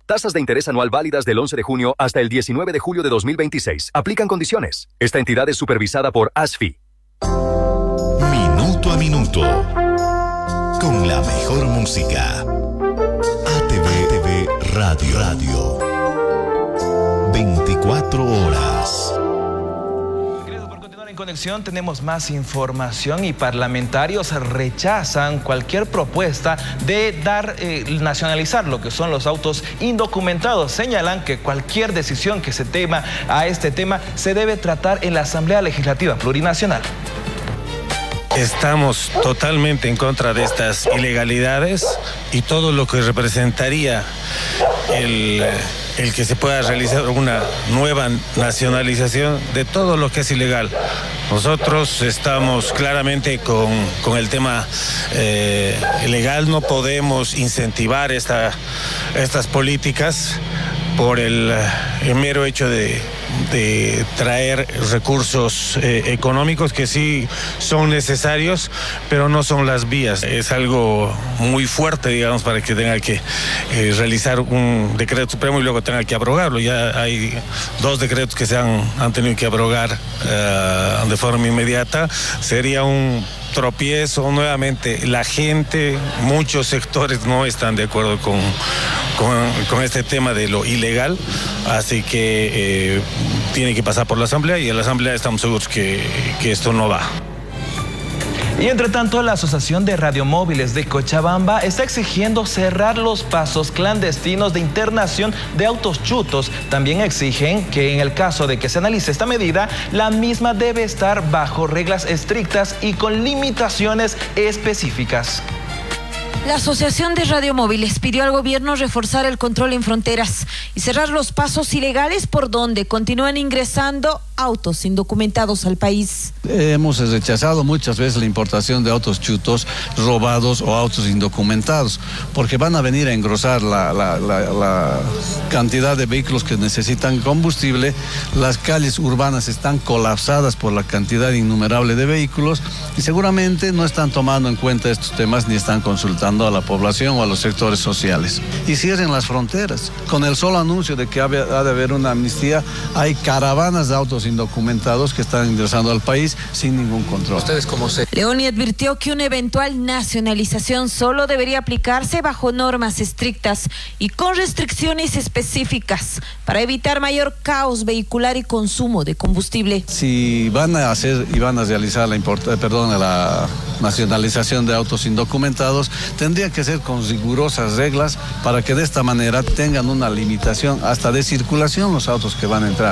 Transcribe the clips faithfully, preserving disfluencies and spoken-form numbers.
Tasas de interés anual válidas del once de junio hasta el diecinueve de julio de dos mil veintiséis. Aplican condiciones. Esta entidad es supervisada por A S F I. Minuto a minuto. Con la mejor música. A T V, T V Radio. Radio. veinticuatro horas. En conexión tenemos más información y parlamentarios rechazan cualquier propuesta de dar, eh, nacionalizar lo que son los autos indocumentados. Señalan que cualquier decisión que se tema a este tema se debe tratar en la Asamblea Legislativa Plurinacional. Estamos totalmente en contra de estas ilegalidades y todo lo que representaría el, el que se pueda realizar una nueva nacionalización de todo lo que es ilegal. Nosotros estamos claramente con, con el tema eh, ilegal, no podemos incentivar esta, estas políticas por el, el mero hecho de, de traer recursos eh, económicos que sí son necesarios, pero no son las vías. Es algo muy fuerte, digamos, para que tenga que eh, realizar un decreto supremo y luego tenga que abrogarlo. Ya hay dos decretos que se han, han tenido que abrogar eh, de forma inmediata. Sería un tropiezo. Nuevamente, la gente, muchos sectores no están de acuerdo con, con, con este tema de lo ilegal, así que eh, tiene que pasar por la Asamblea y en la Asamblea estamos seguros que, que esto no va. Y entre tanto, la Asociación de Radiomóviles de Cochabamba está exigiendo cerrar los pasos clandestinos de internación de autos chutos. También exigen que en el caso de que se analice esta medida, la misma debe estar bajo reglas estrictas y con limitaciones específicas. La Asociación de Radiomóviles pidió al gobierno reforzar el control en fronteras y cerrar los pasos ilegales por donde continúan ingresando autos indocumentados al país. Hemos rechazado muchas veces la importación de autos chutos, robados o autos indocumentados, porque van a venir a engrosar la, la, la, la cantidad de vehículos que necesitan combustible. Las calles urbanas están colapsadas por la cantidad innumerable de vehículos y seguramente no están tomando en cuenta estos temas ni están consultando a la población o a los sectores sociales. Y cierren las fronteras. Con el solo anuncio de que ha de haber una amnistía, hay caravanas de autos indocumentados que están ingresando al país sin ningún control. ¿Ustedes cómo se...? Leoni advirtió que una eventual nacionalización solo debería aplicarse bajo normas estrictas y con restricciones específicas para evitar mayor caos vehicular y consumo de combustible. Si van a hacer y van a realizar la, import- perdón, la nacionalización de autos indocumentados, tendría que ser con rigurosas reglas para que de esta manera tengan una limitación hasta de circulación los autos que van a entrar.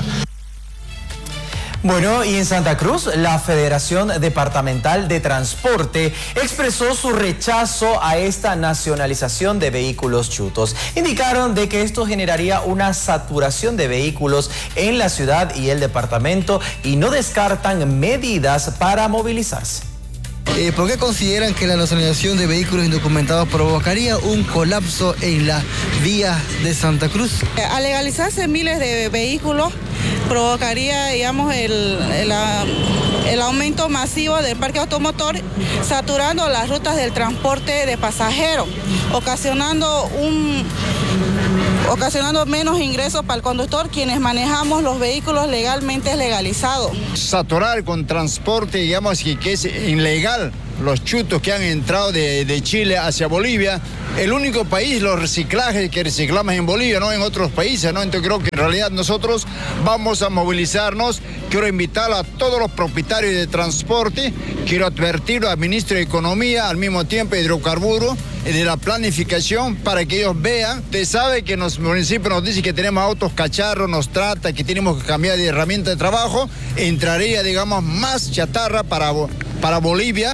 Bueno, y en Santa Cruz, la Federación Departamental de Transporte expresó su rechazo a esta nacionalización de vehículos chutos. Indicaron de que esto generaría una saturación de vehículos en la ciudad y el departamento y no descartan medidas para movilizarse. Eh, ¿Por qué consideran que la nacionalización de vehículos indocumentados provocaría un colapso en la vía de Santa Cruz? Al legalizarse miles de vehículos, provocaría, digamos, el, el, el aumento masivo del parque automotor, saturando las rutas del transporte de pasajeros, ocasionando un... ocasionando menos ingresos para el conductor, quienes manejamos los vehículos legalmente legalizados. Saturar con transporte, digamos, que, que es ilegal, los chutos que han entrado de, de Chile hacia Bolivia. El único país, los reciclajes que reciclamos en Bolivia, no en otros países, ¿no? Entonces creo que en realidad nosotros vamos a movilizarnos. Quiero invitar a todos los propietarios de transporte, quiero advertir al ministro de Economía, al mismo tiempo de Hidrocarburos, de la planificación, para que ellos vean. Usted sabe que los municipios nos dicen que tenemos autos cacharros, nos trata, que tenemos que cambiar de herramienta de trabajo. Entraría, digamos, más chatarra para, para Bolivia.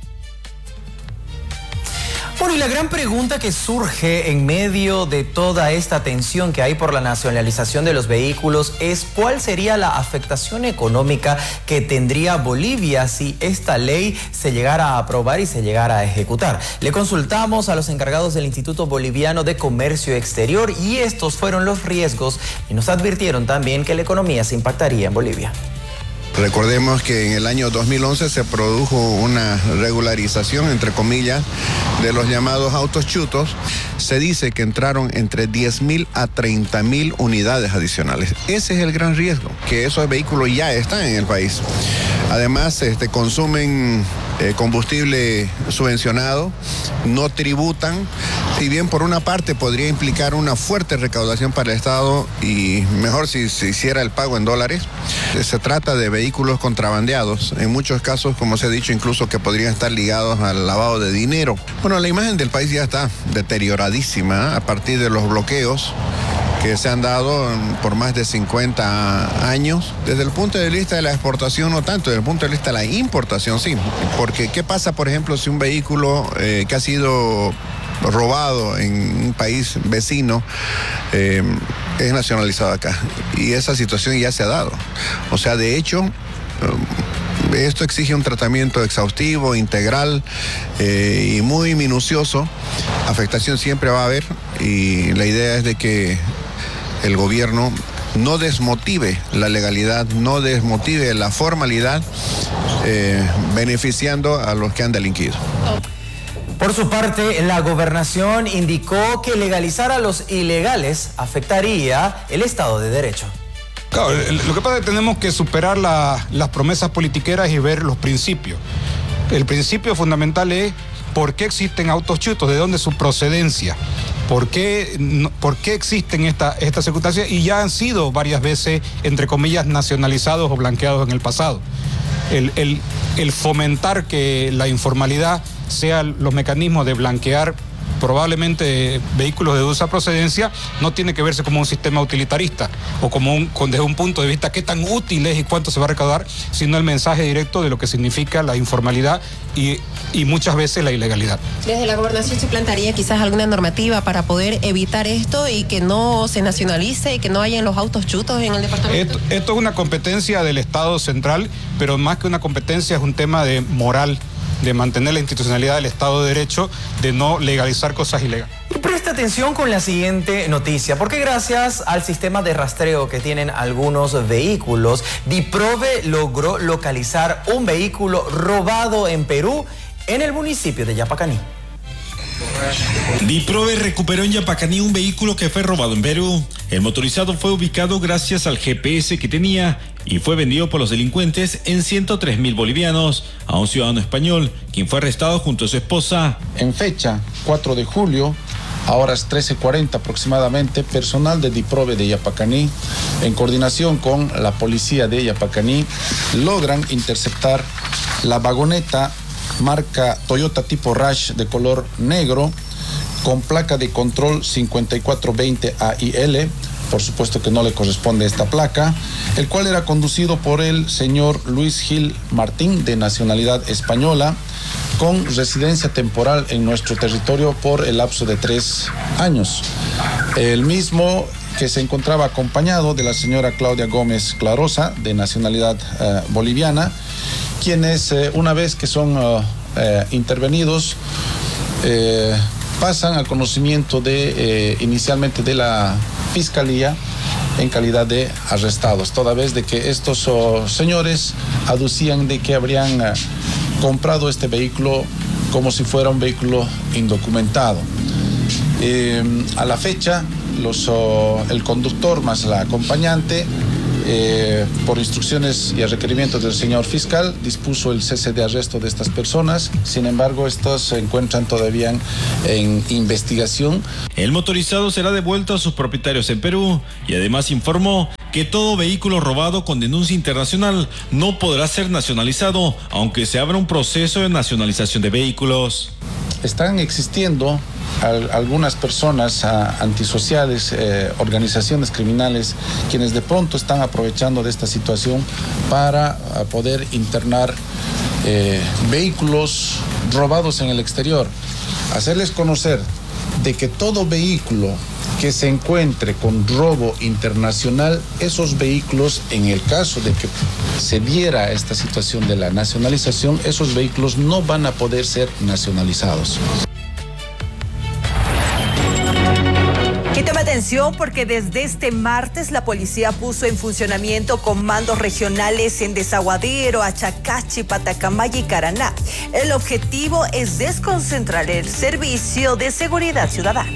Bueno, y la gran pregunta que surge en medio de toda esta tensión que hay por la nacionalización de los vehículos es ¿cuál sería la afectación económica que tendría Bolivia si esta ley se llegara a aprobar y se llegara a ejecutar? Le consultamos a los encargados del Instituto Boliviano de Comercio Exterior y estos fueron los riesgos y nos advirtieron también que la economía se impactaría en Bolivia. Recordemos que en el año dos mil once se produjo una regularización, entre comillas, de los llamados autos chutos. Se dice que entraron entre diez mil a treinta mil unidades adicionales. Ese es el gran riesgo, que esos vehículos ya están en el país. Además, este, consumen eh, combustible subvencionado, no tributan, y bien por una parte podría implicar una fuerte recaudación para el Estado y mejor si se hiciera el pago en dólares. Se trata de vehículos contrabandeados, en muchos casos, como se ha dicho, incluso que podrían estar ligados al lavado de dinero. Bueno, la imagen del país ya está deterioradísima a partir de los bloqueos que se han dado por más de cincuenta años. Desde el punto de vista de la exportación no tanto, desde el punto de vista de la importación sí, porque ¿qué pasa, por ejemplo, si un vehículo eh, que ha sido robado en un país vecino eh, es nacionalizado acá? Y esa situación ya se ha dado. O sea, de hecho, eh, esto exige un tratamiento exhaustivo, integral eh, y muy minucioso. Afectación siempre va a haber y la idea es de que el gobierno no desmotive la legalidad, no desmotive la formalidad, eh, beneficiando a los que han delinquido. Por su parte, la gobernación indicó que legalizar a los ilegales afectaría el Estado de Derecho. Claro, lo que pasa es que tenemos que superar la, las promesas politiqueras y ver los principios. El principio fundamental es por qué existen autos chutos, de dónde es su procedencia, por qué, por qué existen esta, estas circunstancias y ya han sido varias veces, entre comillas, nacionalizados o blanqueados en el pasado. El, el, el fomentar que la informalidad sea los mecanismos de blanquear probablemente vehículos de dudosa procedencia no tiene que verse como un sistema utilitarista o como un, con, desde un punto de vista qué tan útil es y cuánto se va a recaudar, sino el mensaje directo de lo que significa la informalidad y, y muchas veces la ilegalidad. Desde la gobernación se plantearía quizás alguna normativa para poder evitar esto y que no se nacionalice y que no hayan los autos chutos en el departamento. Esto, esto es una competencia del Estado central, pero más que una competencia es un tema de moral, de mantener la institucionalidad del Estado de Derecho, de no legalizar cosas ilegales. Y presta atención con la siguiente noticia, porque gracias al sistema de rastreo que tienen algunos vehículos, DIPROVE logró localizar un vehículo robado en Perú, en el municipio de Yapacaní. DIPROVE recuperó en Yapacaní un vehículo que fue robado en Perú. El motorizado fue ubicado gracias al G P S que tenía y fue vendido por los delincuentes en ciento tres mil bolivianos a un ciudadano español, quien fue arrestado junto a su esposa. En fecha cuatro de julio, a horas trece cuarenta aproximadamente, personal de DIPROVE de Yapacaní, en coordinación con la policía de Yapacaní, logran interceptar la vagoneta marca Toyota tipo Rush de color negro con placa de control cincuenta y cuatro veinte A I L, por supuesto que no le corresponde esta placa, el cual era conducido por el señor Luis Gil Martín, de nacionalidad española, con residencia temporal en nuestro territorio por el lapso de tres años. El mismo que se encontraba acompañado de la señora Claudia Gómez Clarosa, de nacionalidad eh, boliviana, quienes eh, una vez que son uh, eh, intervenidos eh, pasan al conocimiento de eh, inicialmente de la Fiscalía en calidad de arrestados, toda vez de que estos oh, señores aducían de que habrían uh, comprado este vehículo como si fuera un vehículo indocumentado. Eh, a la fecha, los, oh, el conductor más la acompañante, Eh, por instrucciones y a requerimiento del señor fiscal, dispuso el cese de arresto de estas personas. Sin embargo, estos se encuentran todavía en, en investigación. El motorizado será devuelto a sus propietarios en Perú y además informó que todo vehículo robado con denuncia internacional no podrá ser nacionalizado, aunque se abra un proceso de nacionalización de vehículos. Están existiendo al, algunas personas a, antisociales, eh, organizaciones criminales, quienes de pronto están aprovechando de esta situación para a poder internar eh, vehículos robados en el exterior. Hacerles conocer de que todo vehículo que se encuentre con robo internacional, esos vehículos, en el caso de que se diera esta situación de la nacionalización, esos vehículos no van a poder ser nacionalizados. Quito atención porque desde este martes la policía puso en funcionamiento comandos regionales en Desaguadero, Achacachi, Patacamaya y Caraná. El objetivo es desconcentrar el servicio de seguridad ciudadana.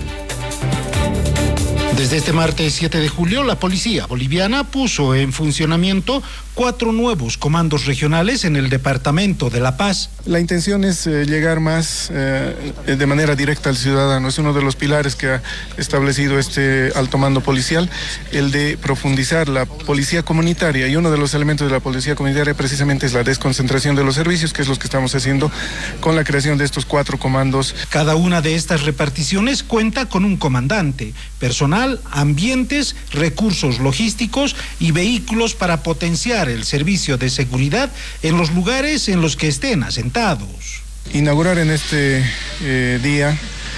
Desde este martes siete de julio, la policía boliviana puso en funcionamiento cuatro nuevos comandos regionales en el departamento de La Paz. La intención es eh, llegar más eh, de manera directa al ciudadano. Es uno de los pilares que ha establecido este alto mando policial, el de profundizar la policía comunitaria, y uno de los elementos de la policía comunitaria precisamente es la desconcentración de los servicios, que es lo que estamos haciendo con la creación de estos cuatro comandos. Cada una de estas reparticiones cuenta con un comandante, personal, ambientes, recursos logísticos y vehículos para potenciar el servicio de seguridad en los lugares en los que estén asentados. Inaugurar en este eh, día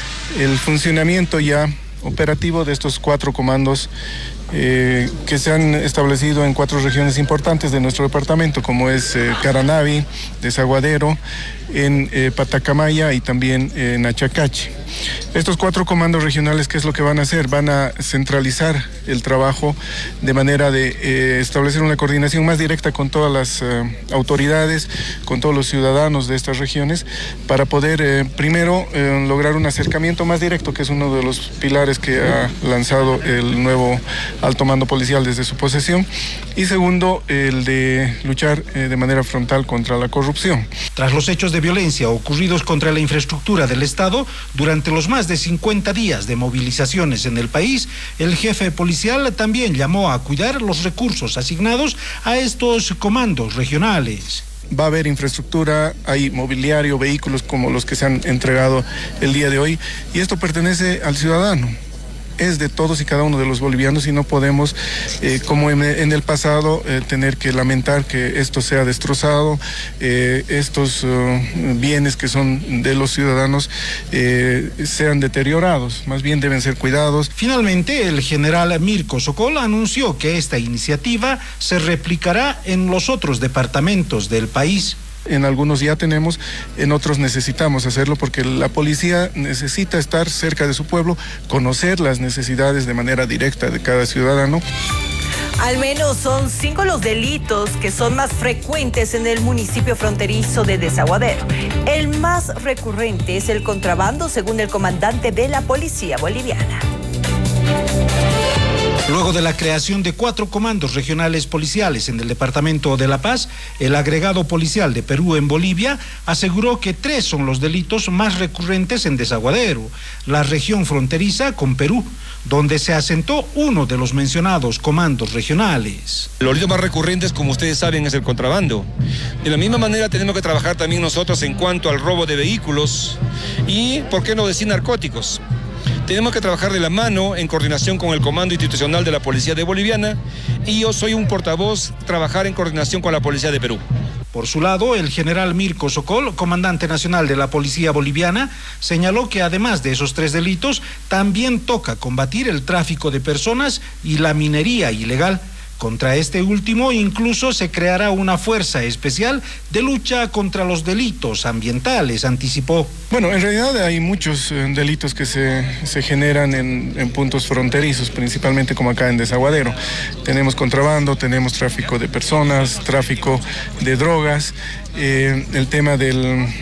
el funcionamiento ya operativo de estos cuatro comandos eh, que se han establecido en cuatro regiones importantes de nuestro departamento, como es eh, Caranavi, Desaguadero, en eh, Patacamaya y también eh, en Achacachi. Estos cuatro comandos regionales, ¿qué es lo que van a hacer? Van a centralizar el trabajo de manera de eh, establecer una coordinación más directa con todas las eh, autoridades, con todos los ciudadanos de estas regiones, para poder eh, primero eh, lograr un acercamiento más directo, que es uno de los pilares que ha lanzado el nuevo alto mando policial desde su posesión, y segundo, el de luchar eh, de manera frontal contra la corrupción. Tras los hechos de violencia ocurridos contra la infraestructura del Estado, durante los más de cincuenta días de movilizaciones en el país, el jefe policial también llamó a cuidar los recursos asignados a estos comandos regionales. Va a haber infraestructura, hay mobiliario, vehículos como los que se han entregado el día de hoy, y esto pertenece al ciudadano. Es de todos y cada uno de los bolivianos, y no podemos, eh, como en, en el pasado, eh, tener que lamentar que esto sea destrozado, eh, estos uh, bienes que son de los ciudadanos eh, sean deteriorados, más bien deben ser cuidados. Finalmente, el general Mirko Sokol anunció que esta iniciativa se replicará en los otros departamentos del país. En algunos ya tenemos, en otros necesitamos hacerlo, porque la policía necesita estar cerca de su pueblo, conocer las necesidades de manera directa de cada ciudadano. Al menos son cinco los delitos que son más frecuentes en el municipio fronterizo de Desaguadero. El más recurrente es el contrabando, según el comandante de la policía boliviana. Luego de la creación de cuatro comandos regionales policiales en el departamento de La Paz, el agregado policial de Perú en Bolivia aseguró que tres son los delitos más recurrentes en Desaguadero, la región fronteriza con Perú, donde se asentó uno de los mencionados comandos regionales. Los delitos más recurrentes, como ustedes saben, es el contrabando. De la misma manera tenemos que trabajar también nosotros en cuanto al robo de vehículos y, ¿por qué no decir narcóticos? Tenemos que trabajar de la mano en coordinación con el Comando Institucional de la Policía de Boliviana, y yo soy un portavoz, trabajar en coordinación con la Policía de Perú. Por su lado, el general Mirko Sokol, comandante nacional de la Policía Boliviana, señaló que además de esos tres delitos, también toca combatir el tráfico de personas y la minería ilegal. Contra este último incluso se creará una fuerza especial de lucha contra los delitos ambientales, anticipó. Bueno, en realidad hay muchos eh, delitos que se, se generan en, en puntos fronterizos, principalmente como acá en Desaguadero. Tenemos contrabando, tenemos tráfico de personas, tráfico de drogas, eh, el tema de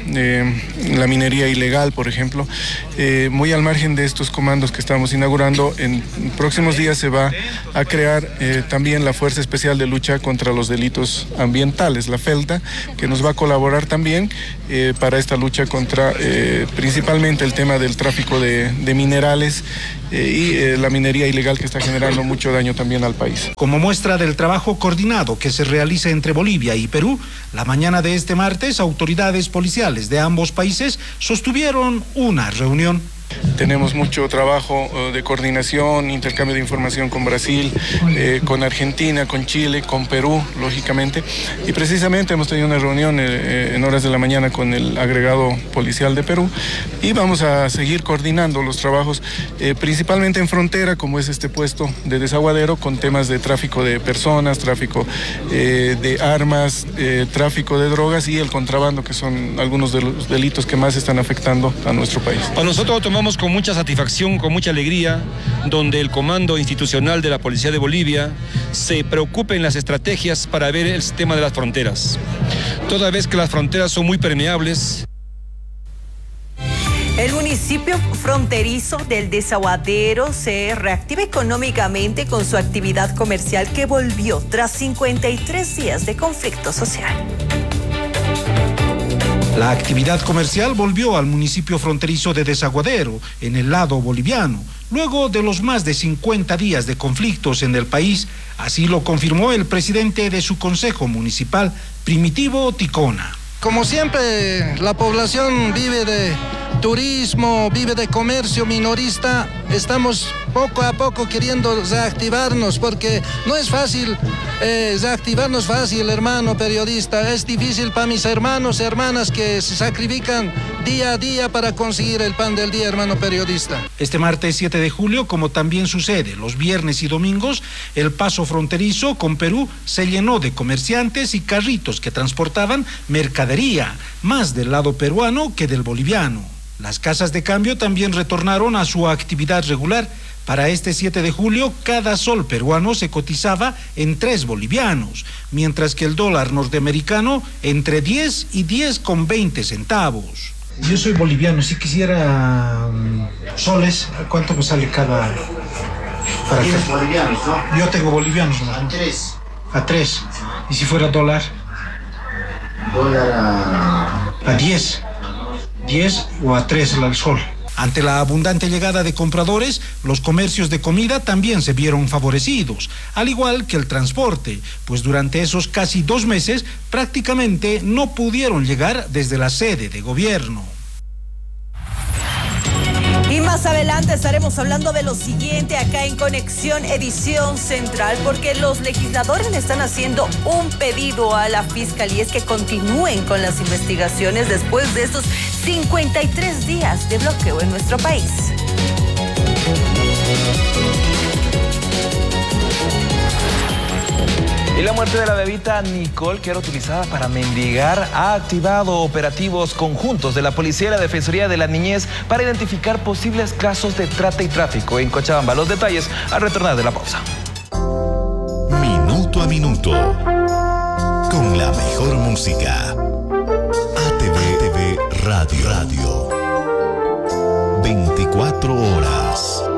eh, la minería ilegal, por ejemplo. Eh, muy al margen de estos comandos que estamos inaugurando, en próximos días se va a crear eh, también la Fuerza Especial de Lucha contra los Delitos Ambientales, la FELTA, que nos va a colaborar también eh, para esta lucha contra eh, principalmente el tema del tráfico de, de minerales eh, y eh, la minería ilegal, que está generando mucho daño también al país. Como muestra del trabajo coordinado que se realiza entre Bolivia y Perú, la mañana de este martes, autoridades policiales de ambos países sostuvieron una reunión. Tenemos mucho trabajo uh, de coordinación, intercambio de información con Brasil, eh, con Argentina, con Chile, con Perú, lógicamente. Y precisamente hemos tenido una reunión eh, en horas de la mañana con el agregado policial de Perú, y vamos a seguir coordinando los trabajos, eh, principalmente en frontera, como es este puesto de Desaguadero, con temas de tráfico de personas, tráfico eh, de armas, eh, tráfico de drogas y el contrabando, que son algunos de los delitos que más están afectando a nuestro país. Para nosotros tomamos tomamos con mucha satisfacción, con mucha alegría, donde el Comando Institucional de la Policía de Bolivia se preocupe en las estrategias para ver el tema de las fronteras. Toda vez que las fronteras son muy permeables. El municipio fronterizo del Desaguadero se reactiva económicamente con su actividad comercial que volvió tras cincuenta y tres días de conflicto social. La actividad comercial volvió al municipio fronterizo de Desaguadero, en el lado boliviano, luego de los más de cincuenta días de conflictos en el país. Así lo confirmó el presidente de su consejo municipal, Primitivo Ticona. Como siempre, la población vive de turismo, vive de comercio minorista. Estamos poco a poco queriendo reactivarnos porque no es fácil eh, reactivarnos fácil, hermano periodista. Es difícil para mis hermanos y hermanas que se sacrifican día a día para conseguir el pan del día, hermano periodista. Este martes siete de julio, como también sucede los viernes y domingos, el paso fronterizo con Perú se llenó de comerciantes y carritos que transportaban mercadería, más del lado peruano que del boliviano. Las casas de cambio también retornaron a su actividad regular. Para este siete de julio, cada sol peruano se cotizaba en tres bolivianos, mientras que el dólar norteamericano entre diez y diez con veinte centavos. Yo soy boliviano, si quisiera um, soles, ¿cuánto me sale cada? Para ¿Tienes bolivianos, no? Yo tengo bolivianos, ¿no? A tres. A tres. ¿Y si fuera dólar? Dólar a... A diez. diez o a tres al sol. Ante la abundante llegada de compradores, los comercios de comida también se vieron favorecidos, al igual que el transporte, pues durante esos casi dos meses prácticamente no pudieron llegar desde la sede de gobierno. Y más adelante estaremos hablando de lo siguiente acá en Conexión Edición Central, porque los legisladores le están haciendo un pedido a la Fiscalía, es que continúen con las investigaciones después de estos cincuenta y tres días de bloqueo en nuestro país. Y la muerte de la bebita Nicole, que era utilizada para mendigar, ha activado operativos conjuntos de la Policía y la Defensoría de la Niñez para identificar posibles casos de trata y tráfico en Cochabamba. Los detalles al retornar de la pausa. Minuto a minuto, con la mejor música. A T V Radio. Radio.